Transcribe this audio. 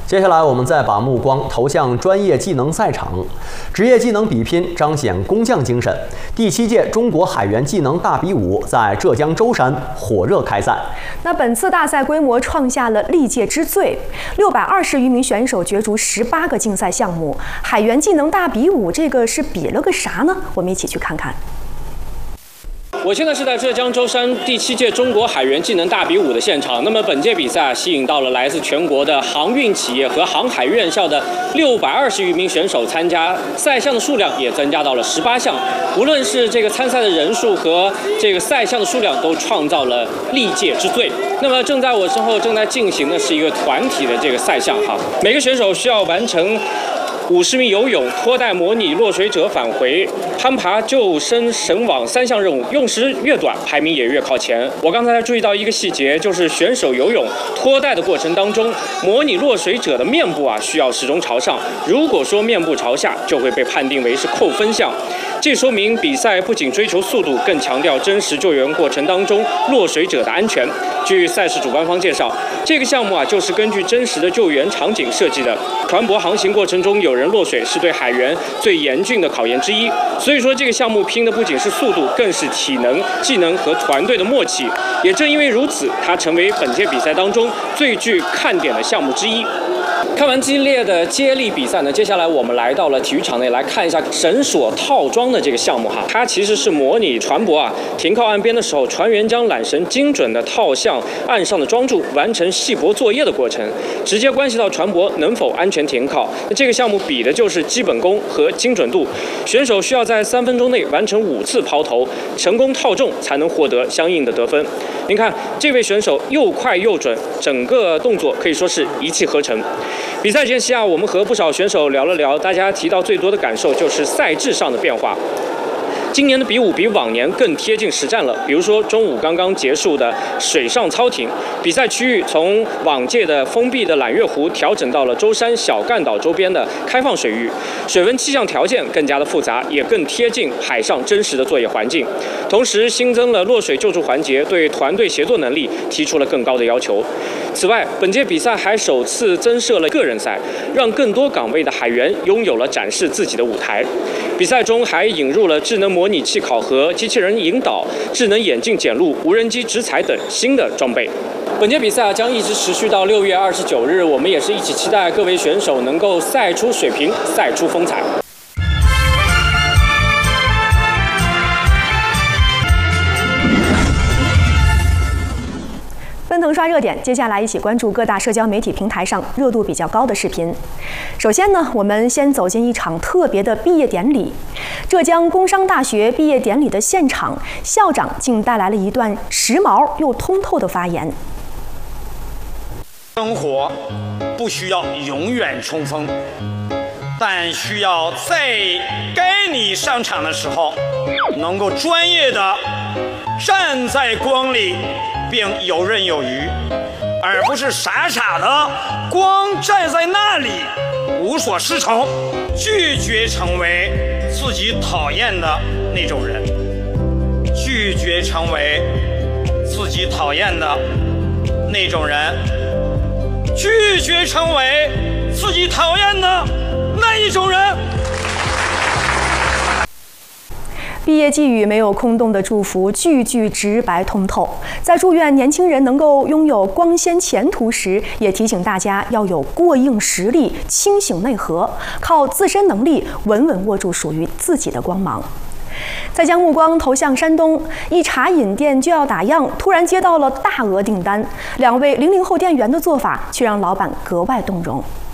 接下来，我们再把目光投向专业技能赛场，职业技能比拼彰显工匠精神。第7届中国海员技能大比武在浙江舟山火热开赛。 那本次大赛规模创下了历届之最，620余名选手角逐18个竞赛项目。海员技能大比武这个是比了个啥呢？我们一起去看看。 我现在是在浙江舟山第7届中国海员技能大比武的现场。那么本届比赛吸引到了来自全国的航运企业和航海院校的620余名选手参加，赛项的数量也增加到了18项。无论是这个参赛的人数和这个赛项的数量，都创造了历届之最。那么正在我身后正在进行的是一个团体的这个赛项哈，每个选手需要完成 50米游泳、拖带模拟落水者返回、攀爬救生绳网3项任务，用时越短，排名也越靠前。我刚才注意到一个细节，就是选手游泳拖带的过程当中，模拟落水者的面部需要始终朝上，如果说面部朝下，就会被判定为是扣分项。这说明比赛不仅追求速度，更强调真实救援过程当中落水者的安全。据赛事主办方介绍，这个项目就是根据真实的救援场景设计的。船舶航行过程中有人落水，是对海员最严峻的考验之一。所以说，这个项目拼的不仅是速度，更是体能、技能和团队的默契。也正因为如此，它成为本届比赛当中最具看点的项目之一。 看完激烈的接力比赛呢，接下来我们来到了体育场内来看一下绳索套装的这个项目哈。它其实是模拟船舶停靠岸边的时候，船员将缆绳精准的套向岸上的桩柱，完成系泊作业的过程，直接关系到船舶能否安全停靠。那这个项目比的就是基本功和精准度，选手需要在3分钟内完成5次抛投，成功套中才能获得相应的得分。您看，这位选手又快又准，整个动作可以说是一气呵成。 比赛间隙我们和不少选手聊了聊，大家提到最多的感受就是赛制上的变化。 今年的比武比往年更贴近实战了。比如说，中午刚刚结束的水上操艇比赛区域，从往届的封闭的揽月湖调整到了舟山小干岛周边的开放水域，水文气象条件更加的复杂，也更贴近海上真实的作业环境。同时，新增了落水救助环节，对团队协作能力提出了更高的要求。此外，本届比赛还首次增设了个人赛，让更多岗位的海员拥有了展示自己的舞台。比赛中还引入了智能模拟器考核、机器人引导、智能眼镜检录、无人机直采等新的装备。本届比赛将一直持续到6月29日，我们也是一起期待各位选手能够赛出水平，赛出风采。 奔腾刷热点，接下来一起关注各大社交媒体平台上热度比较高的视频。首先呢，我们先走进一场特别的毕业典礼。浙江工商大学毕业典礼的现场，校长竟带来了一段时髦又通透的发言。 生活不需要永远冲锋，但需要在该你上场的时候，能够专业的站在光里。 并游刃有余，而不是傻傻的光站在那里无所适从，拒绝成为自己讨厌的那种人，拒绝成为自己讨厌的那种人，拒绝成为自己讨厌的那一种人。 毕业寄语没有空洞的祝福，句句直白通透。在祝愿年轻人能够拥有光鲜前途时，也提醒大家要有过硬实力、清醒内核，靠自身能力稳稳握住属于自己的光芒。再将目光投向山东，一茶饮店就要打烊，突然接到了大额订单，2位00后店员的做法却让老板格外动容。